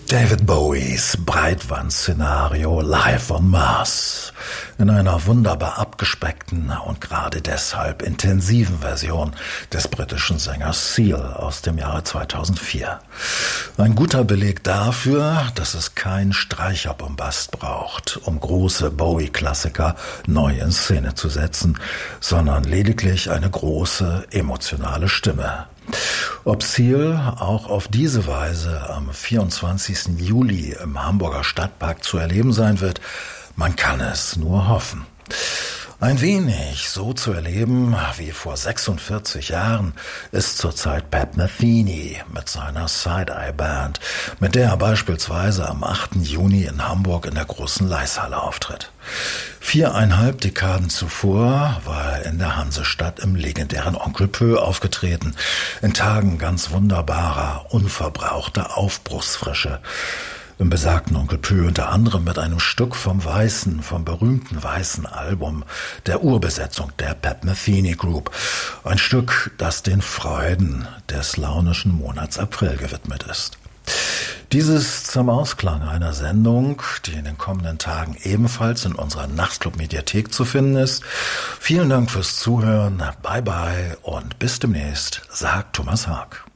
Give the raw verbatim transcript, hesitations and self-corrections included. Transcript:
David Bowies Breitwand-Szenario Live on Mars in einer wunderbar abgespeckten und gerade deshalb intensiven Version des britischen Sängers Seal aus dem Jahre zweitausendvier. Ein guter Beleg dafür, dass es kein Streicherbombast braucht, um große Bowie-Klassiker neu in Szene zu setzen, sondern lediglich eine große emotionale Stimme. Ob Seal auch auf diese Weise am vierundzwanzigsten Juli im Hamburger Stadtpark zu erleben sein wird, man kann es nur hoffen. Ein wenig so zu erleben wie vor sechsundvierzig Jahren ist zurzeit Pat Metheny mit seiner Side-Eye-Band, mit der er beispielsweise am achten Juni in Hamburg in der großen Leishalle auftritt. Viereinhalb Dekaden zuvor war er in der Hansestadt im legendären Onkel Pö aufgetreten, in Tagen ganz wunderbarer, unverbrauchter Aufbruchsfrische. Im besagten Onkel Pö unter anderem mit einem Stück vom weißen, vom berühmten weißen Album der Urbesetzung der Pat Metheny Group. Ein Stück, das den Freuden des launischen Monats April gewidmet ist. Dieses zum Ausklang einer Sendung, die in den kommenden Tagen ebenfalls in unserer Nachtclub-Mediathek zu finden ist. Vielen Dank fürs Zuhören, bye bye und bis demnächst, sagt Thomas Haag.